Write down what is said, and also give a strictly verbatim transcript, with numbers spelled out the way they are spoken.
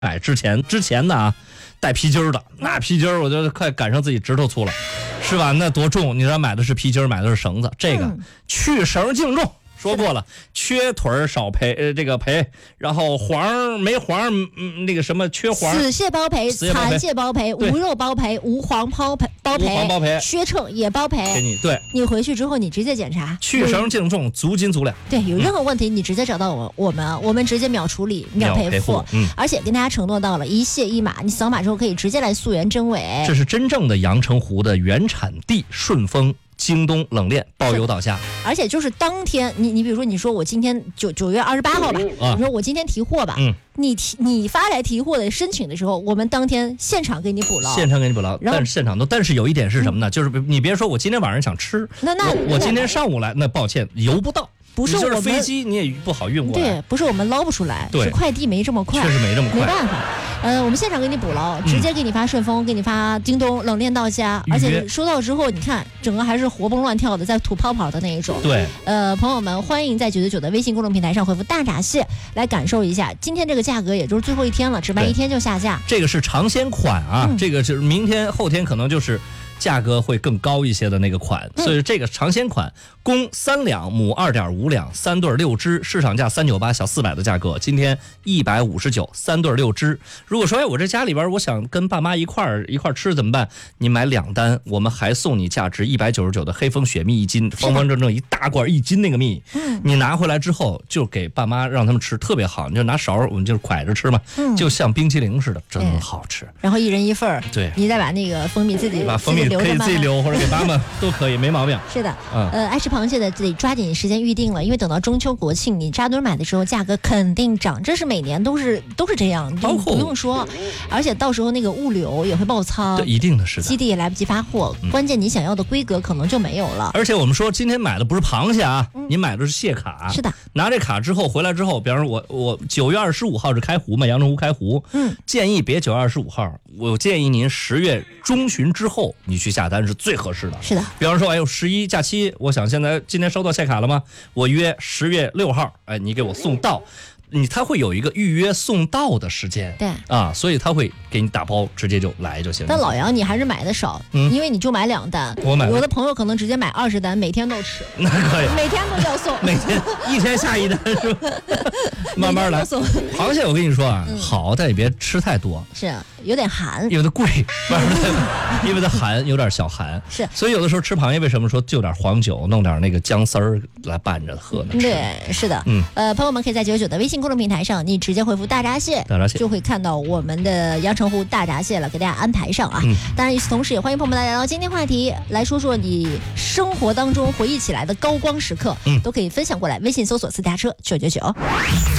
哎，之前之前的啊，带皮筋儿的，那皮筋儿我觉得快赶上自己指头粗了，是吧？那多重？你知道买的是皮筋儿，买的是绳子，这个、嗯、去绳净重。说过了，缺腿儿少赔，呃，这个赔，然后黄没黄，嗯，那个什么缺黄， 死蟹包赔，残蟹包赔，无肉包赔，无黄包赔，包赔， 无黄包赔， 缺秤也包赔。 给你，对， 你回去之后你直接检查， 去绳净重，足斤足两。 对，有任何问题你直接找到我，我们我们直接秒处理、秒赔付。嗯，而且跟大家承诺到了一蟹一码，你扫码之后可以直接来溯源真伪。 这是真正的阳澄湖的原产地，顺丰。京东冷链包邮到家， 而且就是当天，你你比如说，你说我今天九九月二十八号吧，啊、你说我今天提货吧，嗯，你提你发来提货的申请的时候，我们当天现场给你补牢， 现场给你补牢，但是现场都，但是有一点是什么呢？嗯、就是你别说我今天晚上想吃， 那那我, 我今天上午来，那抱歉邮不到。 不是我们飞机你也不好运过来， 对，不是我们捞不出来，是快递没这么快， 确实没这么快， 没办法。呃，我们现场给你补牢，直接给你发顺丰，嗯、给你发京东冷链到家，而且收到之后，你看整个还是活蹦乱跳的，在吐泡泡的那一种。 对， 呃，朋友们，欢迎在九九九的微信公众平台上回复大闸蟹来感受一下，今天这个价格也就是最后一天了，只卖一天就下架。 这个是尝鲜款啊，嗯、这个是明天后天可能就是。价格会更高一些的那个款，所以这个尝鲜款公三两，母二点五两，三对六只，市场价三九八，小四百的价格，今天一百五十九，三对六只。如果说哎，我这家里边我想跟爸妈一块儿一块儿吃怎么办？你买两单，我们还送你价值一百九十九的黑蜂雪蜜一斤，方方正正一大罐一斤那个蜜，你拿回来之后就给爸妈让他们吃，特别好，你就拿勺我们就蒯着吃嘛，就像冰淇淋似的，真好吃。 然后一人一份儿， 对， 你再把那个蜂蜜自己把蜂蜜。可以自己留或者给妈妈都可以，没毛病。 是的，嗯、呃，爱吃螃蟹的得抓紧时间预定了，因为等到中秋国庆，你扎堆买的时候价格肯定涨，这是每年都是都是这样，你不用说。而且到时候那个物流也会爆仓， 对，一定的是的， 基地也来不及发货，嗯、关键你想要的规格可能就没有了。 而且我们说今天买的不是螃蟹啊，嗯、你买的是蟹卡。 是的， 拿这卡之后回来之后，比方说我我九月二十五号是开湖嘛，阳澄湖开湖，嗯，建议别九月二十五号，我建议您十月中旬之后你去下单是最合适的。 是的， 比方说，哎呦，十一假期，我想现在今天收到蟹卡了吗？我约十月六号，哎，你给我送到，你他会有一个预约送到的时间， 对啊，所以他会给你打包，直接就来就行了。 但老杨，你还是买的少，嗯，因为你就买两单， 我买， 有的朋友可能直接买二十单，每天都吃， 那可以， 每天都要送， 每天一天下一单是吧？慢慢来。螃蟹我跟你说啊，嗯、好，但也别吃太多， 是有点寒， 因为它贵，因为它寒，有点小寒， 是， 所以有的时候吃螃蟹为什么说就点黄酒，弄点那个姜丝儿来拌着喝呢？ 对，是的，嗯，呃，朋友们可以在九九九的微信公众平台上，你直接回复大闸蟹， 大闸蟹就会看到我们的阳澄湖大闸蟹了，给大家安排上啊。嗯、当然，与此同时，也欢迎朋友们来聊今天话题，来说说你生活当中回忆起来的高光时刻，嗯，都可以分享过来。微信搜索私家车九九九。